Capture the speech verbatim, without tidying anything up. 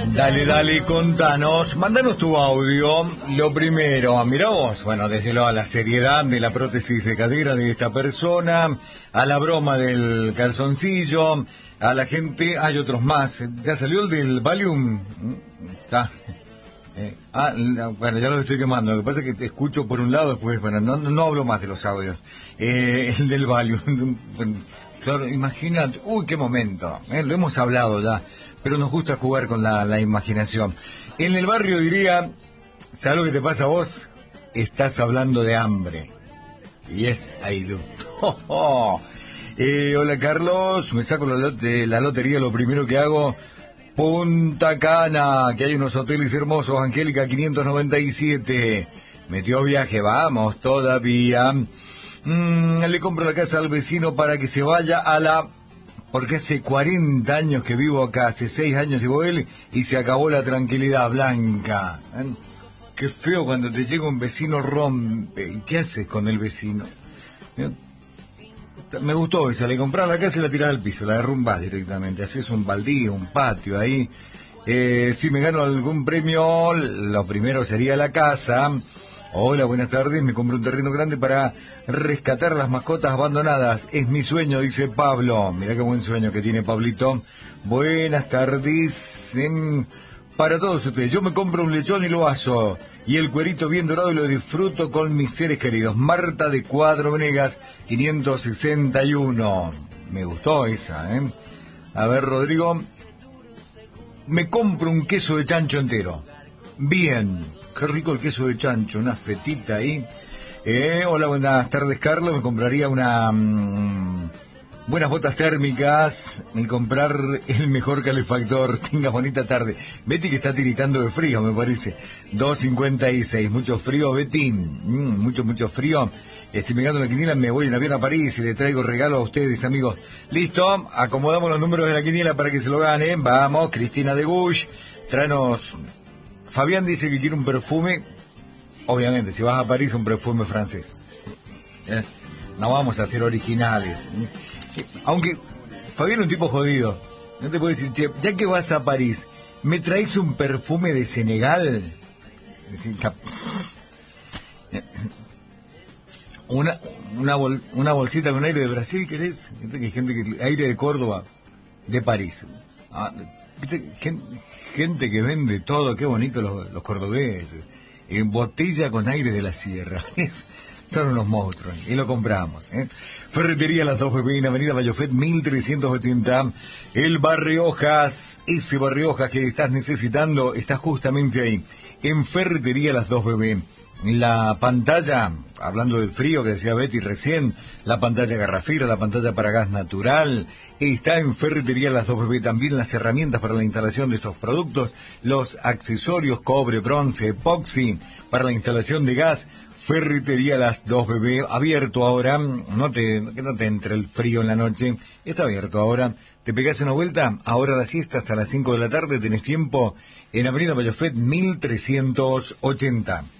Dale, dale, contanos, mandanos tu audio. Lo primero, mirá vos, bueno, desde lo, a la seriedad de la prótesis de cadera de esta persona, a la broma del calzoncillo, a la gente, hay otros más. ¿Ya salió el del Valium? Está. Eh, ah, bueno, ya lo estoy quemando. Lo que pasa es que te escucho por un lado, después, bueno, no, no hablo más de los audios. Eh, el del Valium. Claro, imagínate, uy, qué momento. Eh, lo hemos hablado ya, pero nos gusta jugar con la, la imaginación. En el barrio diría, ¿sabes lo que te pasa a vos? Estás hablando de hambre. Y es ahí. Oh, oh. Eh, hola Carlos, me saco la, lot- la lotería, lo primero que hago... Punta Cana, que hay unos hoteles hermosos, Angélica quinientos noventa y siete. Metió viaje, vamos, todavía. Mm, le compro la casa al vecino para que se vaya a la... Porque hace cuarenta años que vivo acá, hace seis años llegó él y se acabó la tranquilidad, Blanca. ¿Eh? Qué feo cuando te llega un vecino rompe. ¿Y qué haces con el vecino? ¿Eh? Me gustó esa, le compraba la casa y la tiraba al piso, la derrumbás directamente, haces un baldío, un patio ahí. Eh, si me gano algún premio, lo primero sería la casa. Hola, buenas tardes, me compro un terreno grande para rescatar las mascotas abandonadas. Es mi sueño, dice Pablo. Mirá qué buen sueño que tiene Pablito. Buenas tardes. Eh, para todos ustedes, yo me compro un lechón y lo aso, y el cuerito bien dorado y lo disfruto con mis seres queridos. Marta de Cuadro Venegas, quinientos sesenta y uno. Me gustó esa, ¿eh? A ver, Rodrigo. Me compro un queso de chancho entero. Bien, qué rico el queso de chancho, una fetita ahí. Eh, hola, buenas tardes, Carlos. Me compraría una... Mmm, buenas botas térmicas y comprar el mejor calefactor. Tenga bonita tarde. Betty que está tiritando de frío, me parece. dos cincuenta y seis. Mucho frío, Betty. Mm, mucho, mucho frío. Eh, si me gano la quiniela me voy en avión a París y le traigo regalo a ustedes, amigos. Listo, acomodamos los números de la quiniela para que se lo ganen. Vamos, Cristina de Gush. Tráenos... Fabián dice que quiere un perfume. Obviamente, si vas a París, un perfume francés. Eh, no vamos a ser originales. Aunque Fabián es un tipo jodido, no te puedo decir, che, ya que vas a París, ¿me traes un perfume de Senegal? Una una, bol, una bolsita con aire de Brasil, ¿querés? Viste que hay gente que aire de Córdoba, de París. Ah, ¿viste? Gente, gente que vende todo, qué bonito los, los cordobeses. En botella con aire de la sierra. Son unos monstruos, y lo compramos, ¿eh? Ferretería Las Dos Bebés en Avenida Vallofet mil trescientos ochenta. El Barriojas, ese Barriojas que estás necesitando, está justamente ahí, en Ferretería Las Dos Bebés. La pantalla, hablando del frío que decía Betty recién, la pantalla garrafera, la pantalla para gas natural, está en Ferretería Las Dos Bebés. También las herramientas para la instalación de estos productos, los accesorios cobre, bronce, epoxi, para la instalación de gas. Ferretería Las Dos Bebés, abierto ahora, no te, que no te entre el frío en la noche, está abierto ahora. ¿Te pegás una vuelta? Ahora la siesta hasta las cinco de la tarde, tenés tiempo, en Avenida Vallofet mil trescientos ochenta.